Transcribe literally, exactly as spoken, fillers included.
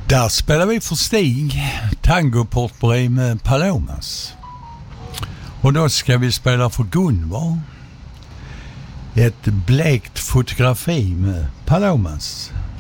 Där spelar vi för Stig, tangoportbré med Palomas. Och då ska vi spela för Gunvar, ett blekt fotografi med Palomas.